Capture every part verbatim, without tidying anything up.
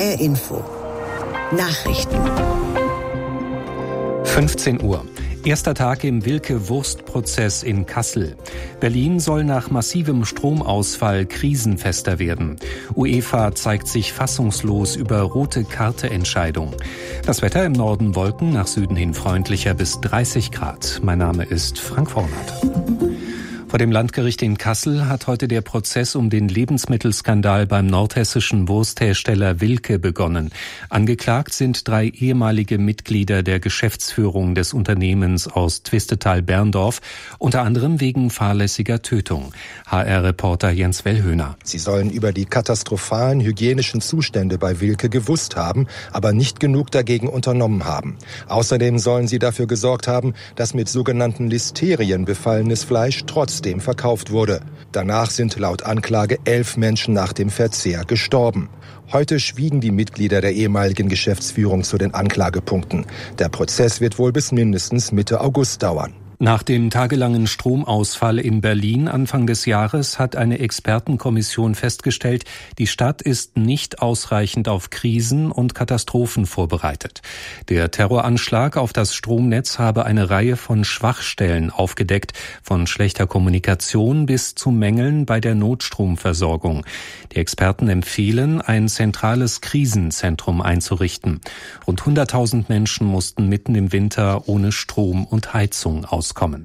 H R Info. Nachrichten. fünfzehn Uhr. Erster Tag im Wilke-Wurst-Prozess in Kassel. Berlin soll nach massivem Stromausfall krisenfester werden. UEFA zeigt sich fassungslos über rote Karte-Entscheidung. Das Wetter im Norden Wolken, nach Süden hin freundlicher bis dreißig Grad. Mein Name ist Frank Vornert. Vor dem Landgericht in Kassel hat heute der Prozess um den Lebensmittelskandal beim nordhessischen Wursthersteller Wilke begonnen. Angeklagt sind drei ehemalige Mitglieder der Geschäftsführung des Unternehmens aus Twistetal-Berndorf, unter anderem wegen fahrlässiger Tötung. H R-Reporter Jens Wellhöhner. Sie sollen über die katastrophalen hygienischen Zustände bei Wilke gewusst haben, aber nicht genug dagegen unternommen haben. Außerdem sollen sie dafür gesorgt haben, dass mit sogenannten Listerien befallenes Fleisch trotzdem verkauft wurde. Danach sind laut Anklage elf Menschen nach dem Verzehr gestorben. Heute schwiegen die Mitglieder der ehemaligen Geschäftsführung zu den Anklagepunkten. Der Prozess wird wohl bis mindestens Mitte August dauern. Nach dem tagelangen Stromausfall in Berlin Anfang des Jahres hat eine Expertenkommission festgestellt, die Stadt ist nicht ausreichend auf Krisen und Katastrophen vorbereitet. Der Terroranschlag auf das Stromnetz habe eine Reihe von Schwachstellen aufgedeckt, von schlechter Kommunikation bis zu Mängeln bei der Notstromversorgung. Die Experten empfehlen, ein zentrales Krisenzentrum einzurichten. Rund hunderttausend Menschen mussten mitten im Winter ohne Strom und Heizung auskommen. Kommen.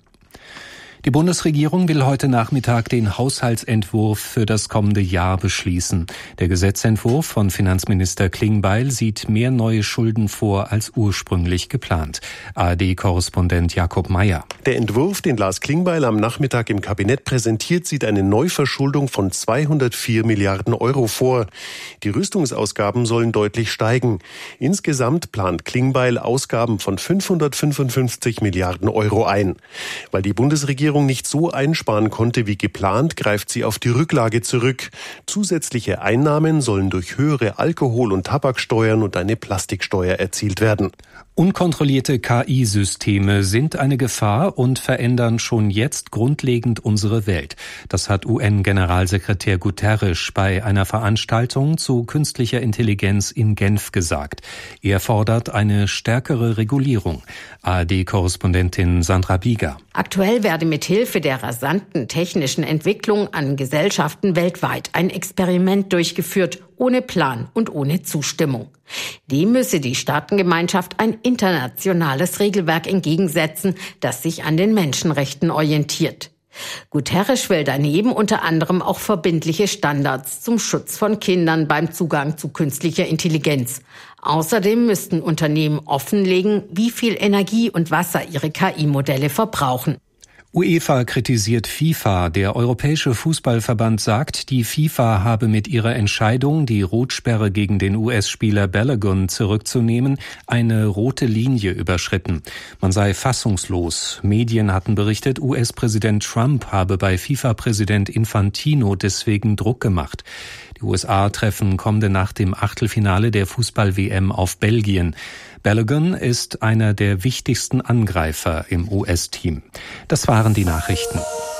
Die Bundesregierung will heute Nachmittag den Haushaltsentwurf für das kommende Jahr beschließen. Der Gesetzentwurf von Finanzminister Klingbeil sieht mehr neue Schulden vor als ursprünglich geplant. A R D-Korrespondent Jakob Mayer. Der Entwurf, den Lars Klingbeil am Nachmittag im Kabinett präsentiert, sieht eine Neuverschuldung von zweihundertvier Milliarden Euro vor. Die Rüstungsausgaben sollen deutlich steigen. Insgesamt plant Klingbeil Ausgaben von fünfhundertfünfundfünfzig Milliarden Euro ein. Weil die Bundesregierung nicht so einsparen konnte wie geplant, greift sie auf die Rücklage zurück. Zusätzliche Einnahmen sollen durch höhere Alkohol- und Tabaksteuern und eine Plastiksteuer erzielt werden. Unkontrollierte K I-Systeme sind eine Gefahr und verändern schon jetzt grundlegend unsere Welt. Das hat U N-Generalsekretär Guterres bei einer Veranstaltung zu künstlicher Intelligenz in Genf gesagt. Er fordert eine stärkere Regulierung. A R D-Korrespondentin Sandra Bieger. Aktuell werde mit Hilfe der rasanten technischen Entwicklung an Gesellschaften weltweit ein Experiment durchgeführt, ohne Plan und ohne Zustimmung. Dem müsse die Staatengemeinschaft ein internationales Regelwerk entgegensetzen, das sich an den Menschenrechten orientiert. Guterres will daneben unter anderem auch verbindliche Standards zum Schutz von Kindern beim Zugang zu künstlicher Intelligenz. Außerdem müssten Unternehmen offenlegen, wie viel Energie und Wasser ihre K I-Modelle verbrauchen. UEFA kritisiert FIFA. Der Europäische Fußballverband sagt, die FIFA habe mit ihrer Entscheidung, die Rotsperre gegen den U S-Spieler Balogun zurückzunehmen, eine rote Linie überschritten. Man sei fassungslos. Medien hatten berichtet, U S-Präsident Trump habe bei FIFA-Präsident Infantino deswegen Druck gemacht. Die U S A treffen kommende Nacht im Achtelfinale der Fußball-W M auf Belgien. Balogun ist einer der wichtigsten Angreifer im U S-Team. Das waren die Nachrichten.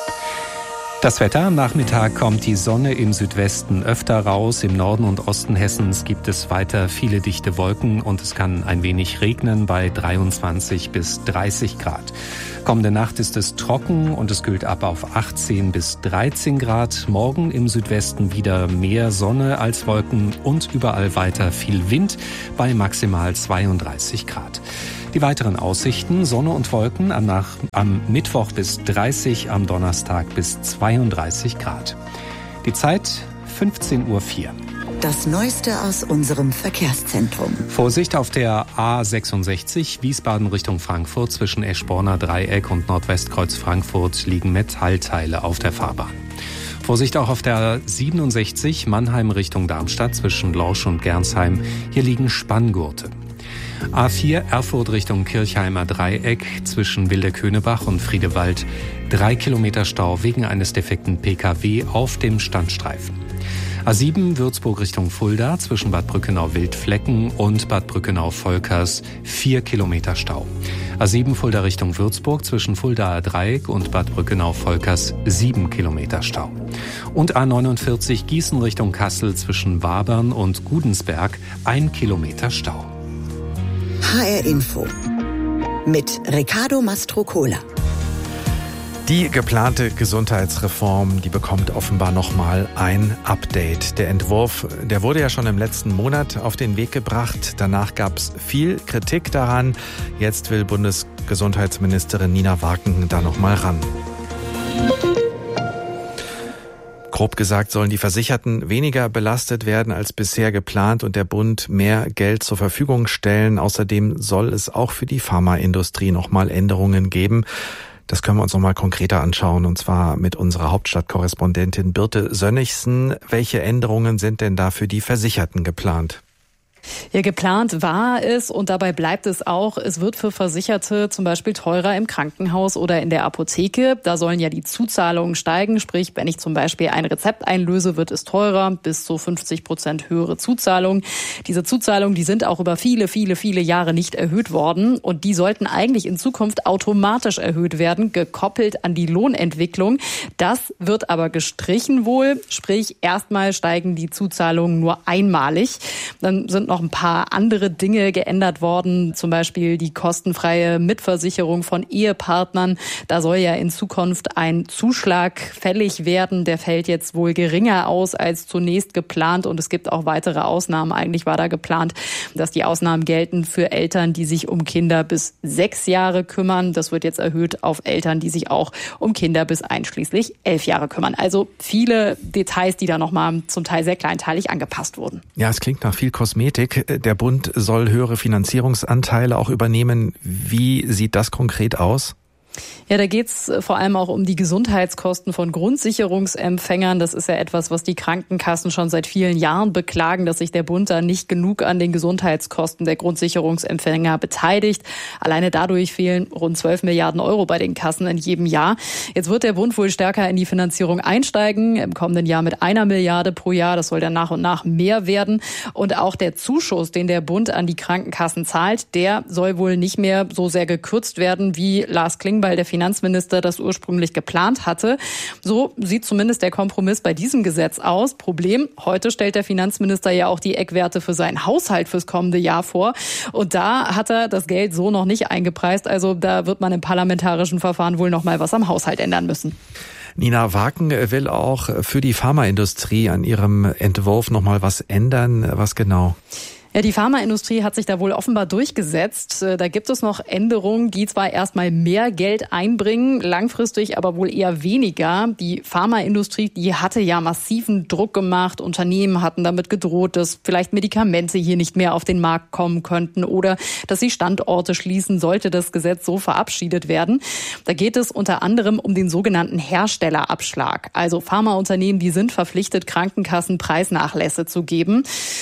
Das Wetter: am Nachmittag kommt die Sonne im Südwesten öfter raus. Im Norden und Osten Hessens gibt es weiter viele dichte Wolken und es kann ein wenig regnen bei dreiundzwanzig bis dreißig Grad. Kommende Nacht ist es trocken und es kühlt ab auf achtzehn bis dreizehn Grad. Morgen im Südwesten wieder mehr Sonne als Wolken und überall weiter viel Wind bei maximal zweiunddreißig Grad. Die weiteren Aussichten: Sonne und Wolken, am, Nach- am Mittwoch bis dreißig, am Donnerstag bis zweiunddreißig Grad. Die Zeit fünfzehn Uhr vier. Das Neueste aus unserem Verkehrszentrum. Vorsicht auf der A sechsundsechzig, Wiesbaden Richtung Frankfurt. Zwischen Eschborner Dreieck und Nordwestkreuz Frankfurt liegen Metallteile auf der Fahrbahn. Vorsicht auch auf der siebenundsechzig, Mannheim Richtung Darmstadt. Zwischen Lorsch und Gernsheim. Hier liegen Spanngurte. A vier Erfurt Richtung Kirchheimer Dreieck, zwischen Wilderkönebach und Friedewald. Drei Kilometer Stau wegen eines defekten P K W auf dem Standstreifen. A sieben Würzburg Richtung Fulda, zwischen Bad Brückenau-Wildflecken und Bad Brückenau-Volkers. Vier Kilometer Stau. A sieben Fulda Richtung Würzburg zwischen Fuldaer Dreieck und Bad Brückenau-Volkers sieben Kilometer Stau. Und A neunundvierzig Gießen Richtung Kassel zwischen Wabern und Gudensberg ein Kilometer Stau. H R Info mit Riccardo Mastrocola. Die geplante Gesundheitsreform, die bekommt offenbar nochmal ein Update. Der Entwurf, der wurde ja schon im letzten Monat auf den Weg gebracht. Danach gab es viel Kritik daran. Jetzt will Bundesgesundheitsministerin Nina Waken da nochmal ran. Grob gesagt sollen die Versicherten weniger belastet werden als bisher geplant und der Bund mehr Geld zur Verfügung stellen. Außerdem soll es auch für die Pharmaindustrie nochmal Änderungen geben. Das können wir uns nochmal konkreter anschauen, und zwar mit unserer Hauptstadtkorrespondentin Birte Sönnigsen. Welche Änderungen sind denn da für die Versicherten geplant? Ja, geplant war es und dabei bleibt es auch. Es wird für Versicherte zum Beispiel teurer im Krankenhaus oder in der Apotheke. Da sollen ja die Zuzahlungen steigen. Sprich, wenn ich zum Beispiel ein Rezept einlöse, wird es teurer, bis zu fünfzig Prozent höhere Zuzahlungen. Diese Zuzahlungen, die sind auch über viele, viele, viele Jahre nicht erhöht worden. Und die sollten eigentlich in Zukunft automatisch erhöht werden, gekoppelt an die Lohnentwicklung. Das wird aber gestrichen wohl. Sprich, erstmal steigen die Zuzahlungen nur einmalig. Dann sind noch noch ein paar andere Dinge geändert worden, zum Beispiel die kostenfreie Mitversicherung von Ehepartnern. Da soll ja in Zukunft ein Zuschlag fällig werden. Der fällt jetzt wohl geringer aus als zunächst geplant und es gibt auch weitere Ausnahmen. Eigentlich war da geplant, dass die Ausnahmen gelten für Eltern, die sich um Kinder bis sechs Jahre kümmern. Das wird jetzt erhöht auf Eltern, die sich auch um Kinder bis einschließlich elf Jahre kümmern. Also viele Details, die da nochmal zum Teil sehr kleinteilig angepasst wurden. Ja, es klingt nach viel Kosmetik. Der Bund soll höhere Finanzierungsanteile auch übernehmen. Wie sieht das konkret aus? Ja, da geht's vor allem auch um die Gesundheitskosten von Grundsicherungsempfängern. Das ist ja etwas, was die Krankenkassen schon seit vielen Jahren beklagen, dass sich der Bund da nicht genug an den Gesundheitskosten der Grundsicherungsempfänger beteiligt. Alleine dadurch fehlen rund zwölf Milliarden Euro bei den Kassen in jedem Jahr. Jetzt wird der Bund wohl stärker in die Finanzierung einsteigen, im kommenden Jahr mit einer Milliarde pro Jahr. Das soll dann nach und nach mehr werden. Und auch der Zuschuss, den der Bund an die Krankenkassen zahlt, der soll wohl nicht mehr so sehr gekürzt werden, wie Lars Klingbeil, der Finanzminister, das ursprünglich geplant hatte. So sieht zumindest der Kompromiss bei diesem Gesetz aus. Problem, heute stellt der Finanzminister ja auch die Eckwerte für seinen Haushalt fürs kommende Jahr vor. Und da hat er das Geld so noch nicht eingepreist. Also da wird man im parlamentarischen Verfahren wohl noch mal was am Haushalt ändern müssen. Nina Waken will auch für die Pharmaindustrie an ihrem Entwurf noch mal was ändern. Was genau? Ja, die Pharmaindustrie hat sich da wohl offenbar durchgesetzt. Da gibt es noch Änderungen, die zwar erstmal mehr Geld einbringen, langfristig aber wohl eher weniger. Die Pharmaindustrie, die hatte ja massiven Druck gemacht. Unternehmen hatten damit gedroht, dass vielleicht Medikamente hier nicht mehr auf den Markt kommen könnten oder dass sie Standorte schließen, sollte das Gesetz so verabschiedet werden. Da geht es unter anderem um den sogenannten Herstellerabschlag. Also Pharmaunternehmen, die sind verpflichtet, Krankenkassen Preisnachlässe zu geben.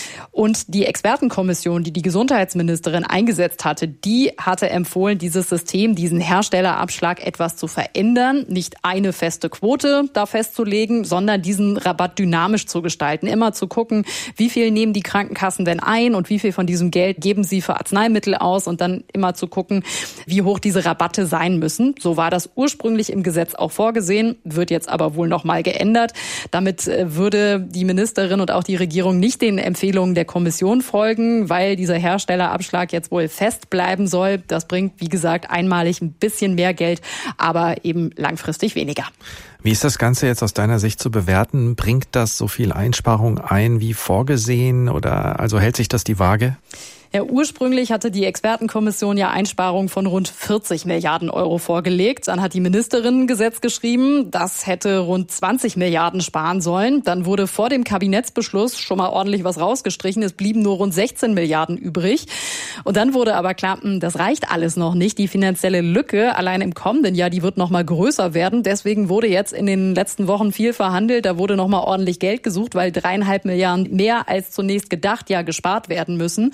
Und die Expertenkommission, die die Gesundheitsministerin eingesetzt hatte, die hatte empfohlen, dieses System, diesen Herstellerabschlag etwas zu verändern. Nicht eine feste Quote da festzulegen, sondern diesen Rabatt dynamisch zu gestalten. Immer zu gucken, wie viel nehmen die Krankenkassen denn ein und wie viel von diesem Geld geben sie für Arzneimittel aus und dann immer zu gucken, wie hoch diese Rabatte sein müssen. So war das ursprünglich im Gesetz auch vorgesehen, wird jetzt aber wohl noch mal geändert. Damit würde die Ministerin und auch die Regierung nicht den Empfehlungen der Kommission folgen, weil dieser Herstellerabschlag jetzt wohl fest bleiben soll. Das bringt, wie gesagt, einmalig ein bisschen mehr Geld, aber eben langfristig weniger. Wie ist das Ganze jetzt aus deiner Sicht zu bewerten? Bringt das so viel Einsparung ein wie vorgesehen oder also hält sich das die Waage? Ja, ursprünglich hatte die Expertenkommission ja Einsparungen von rund vierzig Milliarden Euro vorgelegt. Dann hat die Ministerin ein Gesetz geschrieben, das hätte rund zwanzig Milliarden sparen sollen. Dann wurde vor dem Kabinettsbeschluss schon mal ordentlich was rausgestrichen. Es blieben nur rund sechzehn Milliarden übrig. Und dann wurde aber klar, das reicht alles noch nicht. Die finanzielle Lücke allein im kommenden Jahr, die wird noch mal größer werden. Deswegen wurde jetzt in den letzten Wochen viel verhandelt. Da wurde noch mal ordentlich Geld gesucht, weil dreieinhalb Milliarden mehr als zunächst gedacht ja gespart werden müssen.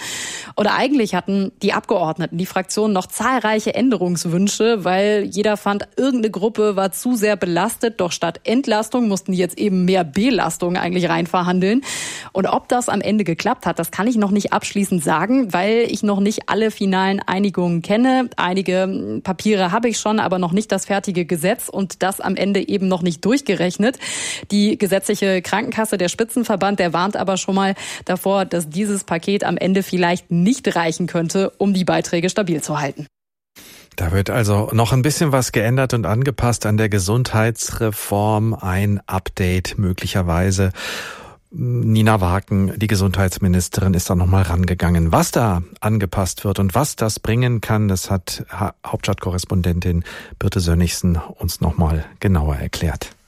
Oder eigentlich hatten die Abgeordneten, die Fraktionen noch zahlreiche Änderungswünsche, weil jeder fand, irgendeine Gruppe war zu sehr belastet. Doch statt Entlastung mussten die jetzt eben mehr Belastung eigentlich rein verhandeln. Und ob das am Ende geklappt hat, das kann ich noch nicht abschließend sagen, weil ich noch nicht alle finalen Einigungen kenne. Einige Papiere habe ich schon, aber noch nicht das fertige Gesetz und das am Ende eben noch nicht durchgerechnet. Die gesetzliche Krankenkasse, der Spitzenverband, der warnt aber schon mal davor, dass dieses Paket am Ende vielleicht nicht reichen könnte, um die Beiträge stabil zu halten. Da wird also noch ein bisschen was geändert und angepasst an der Gesundheitsreform. Ein Update möglicherweise. Nina Waken, die Gesundheitsministerin, ist da nochmal rangegangen. Was da angepasst wird und was das bringen kann, das hat Hauptstadtkorrespondentin Birte Sönnigsen uns nochmal genauer erklärt.